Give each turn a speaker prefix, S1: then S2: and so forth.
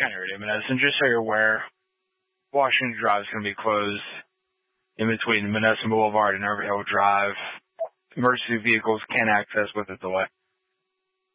S1: County Radio Menneson. Just so you're aware, Washington Drive is going to be closed in between Menneson Boulevard and Overhill Drive. Emergency vehicles can access with a delay.